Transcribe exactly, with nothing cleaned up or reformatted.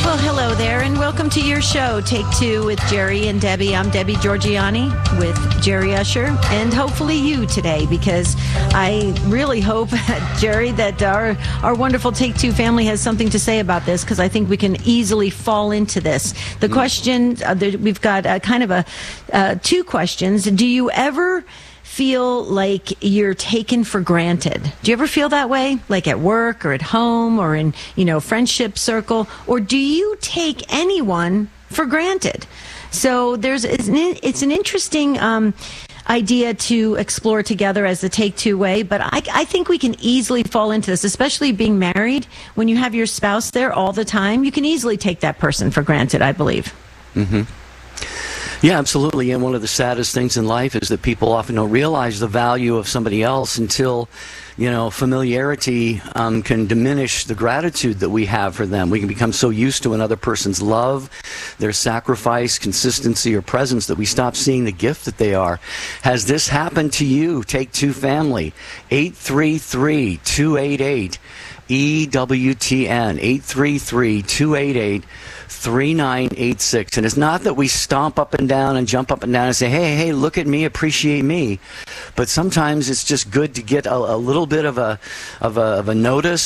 Well, hello there, and welcome to your show, Take Two with Jerry and Debbie. I'm Debbie Georgiani with Jerry Usher, and hopefully you today, because I really hope, Jerry, that our, our wonderful Take Two family has something to say about this, because I think we can easily fall into this. The mm. question, uh, the, we've got uh, kind of a uh, two questions. Do you ever feel like you're taken for granted? Do you ever feel that way, like at work or at home or in, you know, friendship circle? Or do you take anyone for granted? So there's it's an, it's an interesting um, idea to explore together as the Take Two way, but I, I think we can easily fall into this, especially being married. When you have your spouse there all the time, you can easily take that person for granted, I believe. Mm-hmm. Yeah, absolutely. And one of the saddest things in life is that people often don't realize the value of somebody else until, you know, familiarity um, can diminish the gratitude that we have for them. We can become so used to another person's love, their sacrifice, consistency, or presence that we stop seeing the gift that they are. Has this happened to you? Take Two family, eight three three, two eight eight, E W T N, eight three three, two eight eight, three nine eight six. And it's not that we stomp up and down and jump up and down and say, hey, hey, look at me, appreciate me. But sometimes it's just good to get a, a little bit of a, of a of a notice